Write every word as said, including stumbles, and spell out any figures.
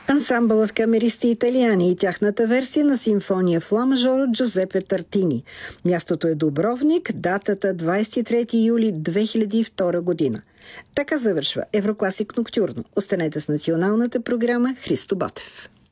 Ансамбълът камеристи италиани и тяхната версия на симфония в ла мажор от Джузепе Тартини. Мястото е Дубровник, датата двадесет и трети юли две хиляди и втора година. Така завършва Еврокласик Ноктюрно. Останете с националната програма Христо Ботев.